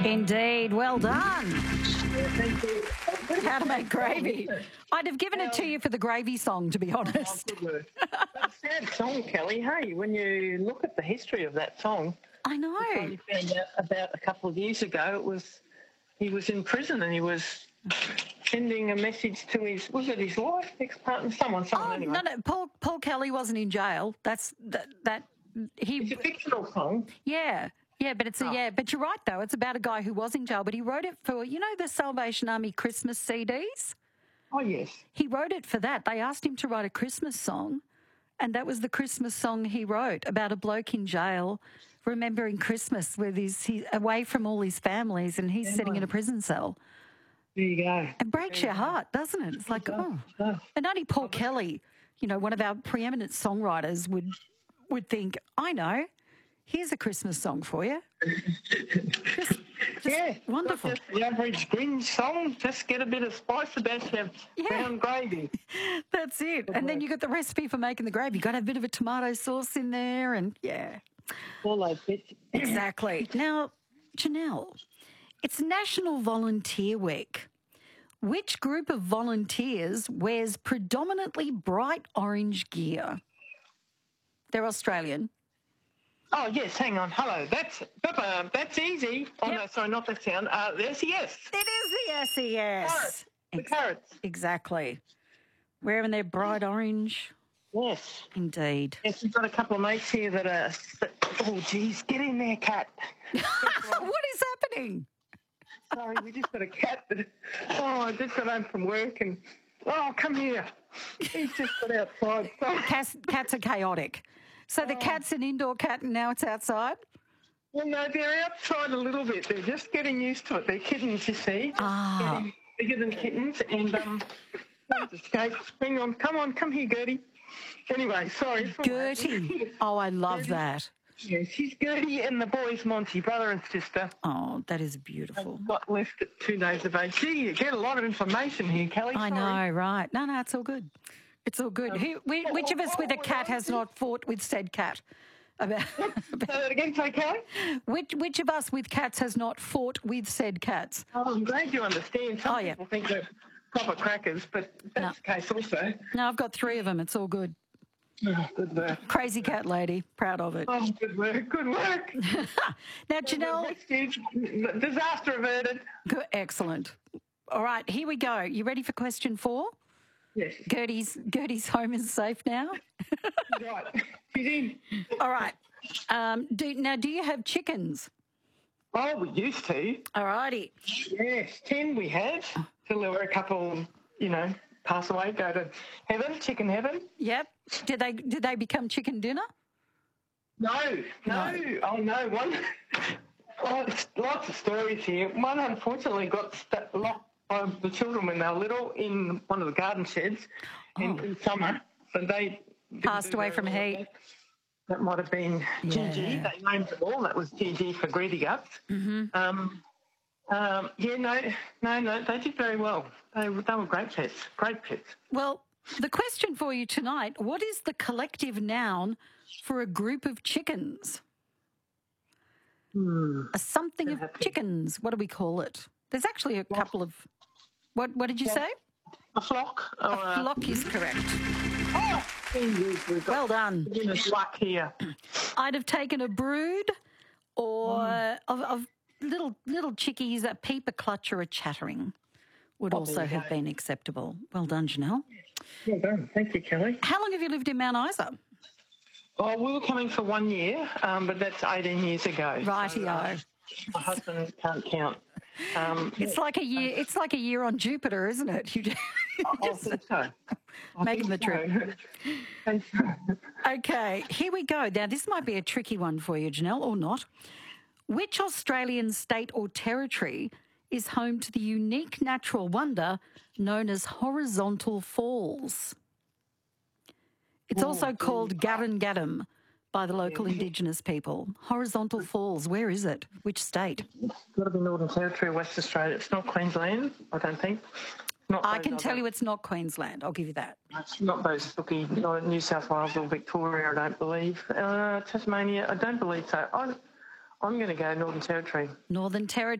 Indeed. Well done. Thank you. How to make gravy. I'd have given it to you for the gravy song, to be honest. Good work. That's a sad song, Kelly. Hey, when you look at the history of that song, I know. I only found out about a couple of years ago. He was in prison and he was sending a message to his wife, ex-partner, someone anyway. No. Paul Kelly wasn't in jail. It's a fictional song. Yeah. Yeah, but but you're right though. It's about a guy who was in jail, but he wrote it for, the Salvation Army Christmas CDs? Oh, yes. He wrote it for that. They asked him to write a Christmas song, and that was the Christmas song he wrote about a bloke in jail remembering Christmas with he's away from all his families and he's sitting in a prison cell. There you go. It breaks your heart, doesn't it? It's like, oh. And only Paul Kelly, one of our preeminent songwriters would think, I know, here's a Christmas song for you. Just wonderful. Not just the average Grinch song. Just get a bit of spice about your brown gravy. That's it. And then you got the recipe for making the gravy. You got to have a bit of a tomato sauce in there and, all those bits. Exactly. Now, Janelle, it's National Volunteer Week. Which group of volunteers wears predominantly bright orange gear? They're Australian. Oh, yes, hang on. Hello. That's easy. Oh, no, sorry, not that sound. The SES. It is the SES. The carrots. Exactly. Wearing their bright orange. Yes. Indeed. Yes, we've got a couple of mates here that are... Oh, geez, get in there, cat. What is happening? Sorry, we just got a cat that... Oh, I just got home from work and... Oh, come here. He's just got outside. Cats are chaotic. So the cat's an indoor cat and now it's outside? Well, no, they're outside a little bit. They're just getting used to it. They're kittens, you see. Ah. Bigger than kittens. And escape. Hang on. Come here, Gertie. Anyway, sorry. Gertie. Oh, I love that. Yeah, she's Gertie and the boy's Monty, brother and sister. Oh, that is beautiful. Got left at 2 days of age. Gee, you get a lot of information here, Kelly. I know, right. No, it's all good. It's all good. Which of us with a cat has not fought with said cat? Say that again, Kelly? Which of us with cats has not fought with said cats? Oh, I'm glad you understand. Some people think they're proper crackers, but that's the case also. No, I've got 3 of them. It's all good. Oh, good work. Crazy cat lady. Proud of it. Oh, good work. Good work. Now, Janelle. Disaster averted. Good, excellent. All right, here we go. You ready for question 4? Yes. Gertie's home is safe now. Right. She's in. All right. Do you have chickens? Oh, we used to. All righty. Yes, 10 we had. Till there were a couple, pass away, go to heaven, chicken heaven. Yep. Did they become chicken dinner? No. Oh, no. One. Lots of stories here. One unfortunately got locked by the children when they were little in one of the garden sheds in summer. So they passed away from heat. That might have been Gigi. They named them all. That was Gigi for Greedy Guts. Mm-hmm. No, they did very well. They were great pets. Great pets. Well, the question for you tonight, what is the collective noun for a group of chickens? A something of chickens. What do we call it? There's actually a couple of... What did you say? A flock. A flock is correct. Oh, well done. Luck here. I'd have taken a brood or of little chickies, a peep, a clutch or a chattering would also have been acceptable. Well done, Janelle. Well done. Thank you, Kelly. How long have you lived in Mount Isa? Oh, we were coming for 1 year, but that's 18 years ago. Rightio. So, my husband can't count. It's like a year. It's like a year on Jupiter, isn't it? I think so. Making the trip. Okay, here we go. Now, this might be a tricky one for you, Janelle, or not. Which Australian state or territory is home to the unique natural wonder known as Horizontal Falls? It's also called Garrangadam by the local Indigenous people. Horizontal Falls, where is it? Which state? It's got to be Northern Territory, West Australia. It's not Queensland, I don't think. I can tell you it's not Queensland. I'll give you that. It's not those looky, not New South Wales or Victoria, I don't believe. Tasmania, I don't believe so. I'm going to go Northern Territory. Northern Territory.